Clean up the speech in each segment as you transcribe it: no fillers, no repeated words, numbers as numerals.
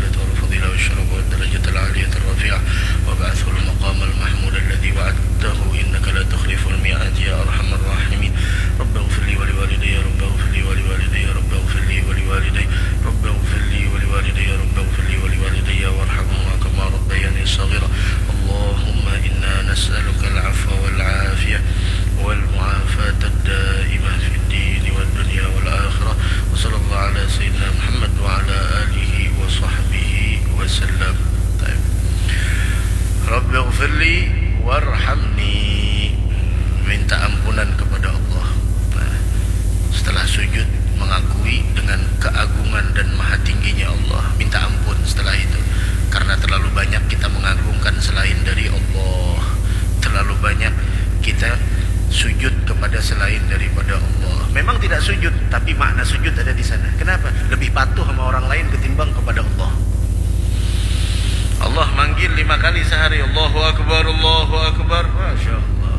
الوسيلة والفضيلة والشرف والدرجة العالية الرفيعة وابعثه المقام المحمود الذي وعدته إنك لا تخلف الميعاد يا أرحم الراحمين. رب اغفر لي ولوالدي، رب اغفر لي ولوالدي، رب اغفر لي ولوالدي، رب اغفر لي ولوالدي، رب اغفر لي ولوالدي وارحمهما كما ربياني صغيرا. اللهم إنا نسألك العفو والعافية والمعافاة الدائمة في الدين والدنيا والآخرة. وصلى الله على سيدنا محمد وعلى آله وصحبه وسلم. طيب. رب اغفر لي warhamni, minta ampunan kepada Allah. Nah, setelah sujud mengakui dengan keagungan dan maha tingginya Allah, minta ampun setelah itu, karena terlalu banyak kita mengagungkan selain dari Allah, terlalu banyak kita sujud kepada selain daripada Allah. Memang tidak sujud, tapi makna sujud ada di sana. Kenapa? Lebih patuh sama orang lain ketimbang kepada Allah. Allah manggil 5 kali sehari, Allahu Akbar, Allahu Akbar. Masya Allah.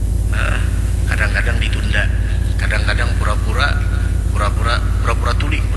Kadang-kadang ditunda, kadang-kadang pura-pura tuli,